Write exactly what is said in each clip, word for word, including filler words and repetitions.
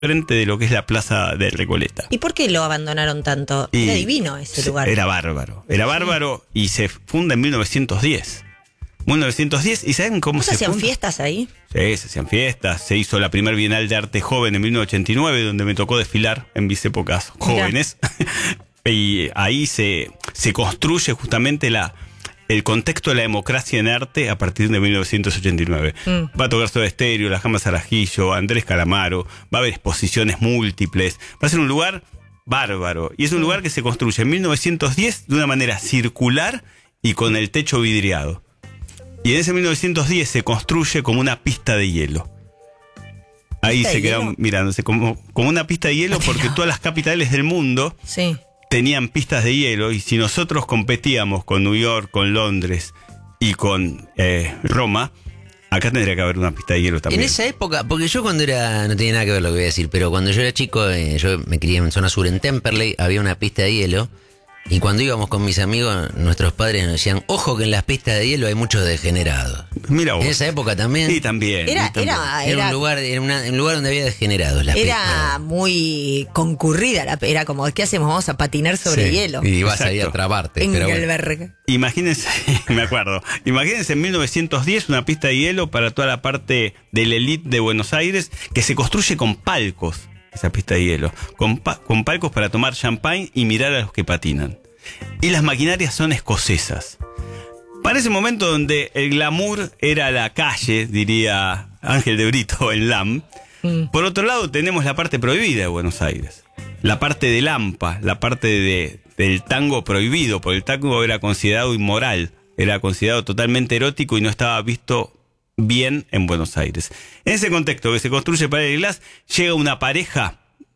frente de lo que es la plaza de Recoleta. ¿Y por qué lo abandonaron tanto? Y Era divino ese lugar. Era bárbaro, era bárbaro y se funda en mil novecientos diez. mil novecientos diez, ¿y saben cómo ¿No se se hacían funda? fiestas ahí? Sí, se hacían fiestas, se hizo la primer Bienal de Arte Joven en mil novecientos ochenta y nueve, donde me tocó desfilar en mis épocas jóvenes. Y ahí se, se construye justamente la, el contexto de la democracia en arte a partir de mil novecientos ochenta y nueve. Mm. Va a tocar Soda Stereo, La Jama Sarajillo, Andrés Calamaro, va a haber exposiciones múltiples, va a ser un lugar bárbaro. Y es un mm. lugar que se construye en mil novecientos diez de una manera circular y con el techo vidriado. Y en ese mil novecientos diez se construye como una pista de hielo. Ahí se quedaron mirándose como, como una pista de hielo porque todas las capitales del mundo sí. tenían pistas de hielo, y si nosotros competíamos con New York, con Londres y con eh, Roma, acá tendría que haber una pista de hielo también. En esa época, porque yo cuando era, no tenía nada que ver lo que voy a decir, pero cuando yo era chico, eh, yo me crié en zona sur, en Temperley, había una pista de hielo. Y cuando íbamos con mis amigos, nuestros padres nos decían, ojo que en las pistas de hielo hay muchos degenerados. Mira vos. En esa época también. Sí, también. Era, también. era, Era, era un lugar, era una, un lugar donde había degenerados. Las Era pistas. muy concurrida, la, era como, ¿qué hacemos? Vamos a patinar sobre Sí, hielo. Y vas Exacto. ahí a trabarte. Pero Engelberg. bueno. Imagínense, me acuerdo, imagínense en mil novecientos diez una pista de hielo para toda la parte de la elite de Buenos Aires, que se construye con palcos, esa pista de hielo, con, pa- con palcos para tomar champagne y mirar a los que patinan. Y las maquinarias son escocesas. Para ese momento donde el glamour era la calle, diría Ángel de Brito en LAM, mm. por otro lado tenemos la parte prohibida de Buenos Aires. La parte de Lampa, la parte de, del tango prohibido, porque el tango era considerado inmoral, era considerado totalmente erótico y no estaba visto bien en Buenos Aires. En ese contexto que se construye para el Glass, llega una pareja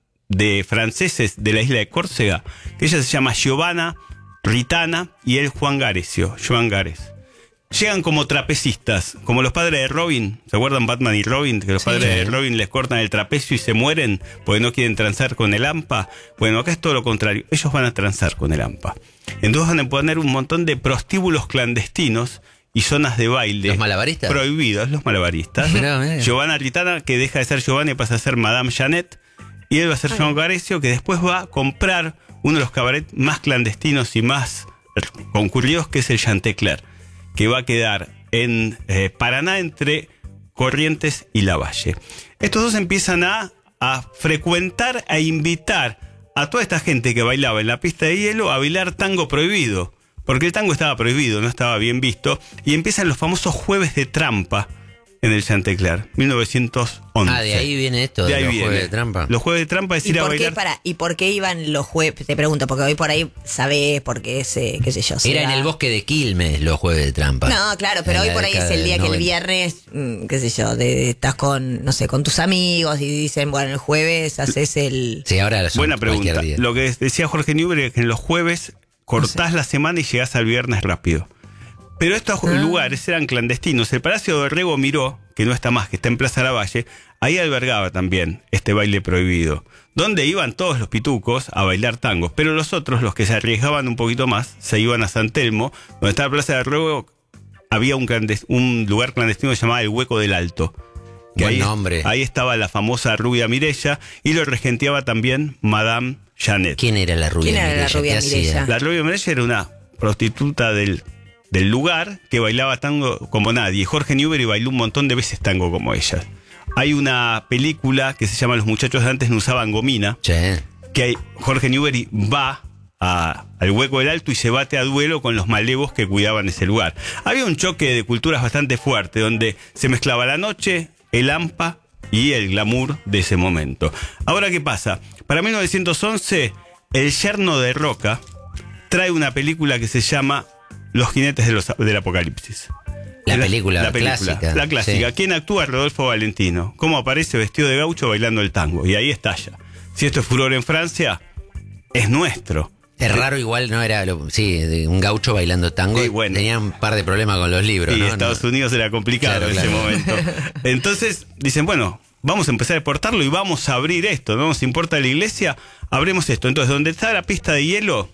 de franceses de la isla de Córcega, que ella se llama Giovanna Ritana y él Juan Garesio, Joan Gares. Llegan como trapecistas, como los padres de Robin. ¿Se acuerdan Batman y Robin? Que los sí. padres de Robin les cortan el trapecio y se mueren porque no quieren transar con el hampa. Bueno, acá es todo lo contrario. Ellos van a transar con el hampa. Entonces van a poner un montón de prostíbulos clandestinos y zonas de baile. ¿Los malabaristas? Prohibidos, los malabaristas. Mirá, mirá. Giovanna Ritana, que deja de ser Giovanna y pasa a ser Madame Janet. Y él va a ser Joan Garesio, que después va a comprar uno de los cabarets más clandestinos y más concurridos, que es el Chantecler, que va a quedar en eh, Paraná, entre Corrientes y Lavalle. Estos dos empiezan a, a frecuentar, a invitar a toda esta gente que bailaba en la pista de hielo a bailar tango prohibido, porque el tango estaba prohibido, no estaba bien visto, y empiezan los famosos jueves de trampa en el Chantecler, mil novecientos once. Ah, de ahí viene esto, de, de ahí los viene. jueves de trampa. Los jueves de trampa es ¿Y ir a por bailar. qué, para, ¿Y por qué iban los jueves? Te pregunto, porque hoy por ahí sabés, porque es, eh, qué sé yo. Era en da... el bosque de Quilmes los jueves de trampa. No, claro, pero hoy por ahí es el día que el viernes, mmm, qué sé yo, de, estás con, no sé, con tus amigos y dicen, bueno, el jueves haces el... Sí, ahora son Buena pregunta. día. Lo que decía Jorge Newbery es que en los jueves cortás no sé. la semana y llegás al viernes rápido. Pero estos ah. lugares eran clandestinos. El Palacio de Rego Miró, que no está más, que está en Plaza Lavalle, ahí albergaba también este baile prohibido, donde iban todos los pitucos a bailar tangos. Pero los otros, los que se arriesgaban un poquito más, se iban a San Telmo, donde estaba Plaza de Rego, había un, clandest- un lugar clandestino que se llamaba el Hueco del Alto. Que Buen ahí, nombre. Ahí estaba la famosa rubia Mireya y lo regenteaba también Madame Janet. ¿Quién era la rubia ¿Quién era Mireya? la rubia ¿Qué Mireya? hacía? La rubia Mireya era una prostituta del... del lugar, que bailaba tango como nadie. Jorge Newbery bailó un montón de veces tango como ella. Hay una película que se llama Los muchachos de antes no usaban gomina, Che. que hay, Jorge Newbery va a, al Hueco del Alto y se bate a duelo con los malevos que cuidaban ese lugar. Había un choque de culturas bastante fuerte, donde se mezclaba la noche, el hampa y el glamour de ese momento. Ahora, ¿qué pasa? Para mil novecientos once, el yerno de Roca trae una película que se llama Los jinetes de los, del apocalipsis. La película, la película clásica. La clásica. Sí. ¿Quién actúa? Rodolfo Valentino. ¿Cómo aparece vestido de gaucho bailando el tango? Y ahí estalla. Si esto es furor en Francia, es nuestro. Es raro igual, ¿no? Era, lo, sí, de un gaucho bailando tango. Sí, bueno. Tenía un par de problemas con los libros, Y ¿no? Estados No. Unidos era complicado Claro, en ese claro. momento. Entonces dicen, bueno, vamos a empezar a exportarlo y vamos a abrir esto. No nos importa la iglesia, abremos esto. Entonces, donde está la pista de hielo,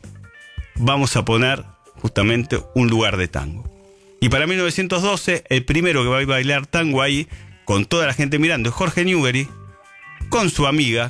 vamos a poner justamente un lugar de tango. Y para mil novecientos doce, el primero que va a bailar tango ahí, con toda la gente mirando, es Jorge Newbery, con su amiga,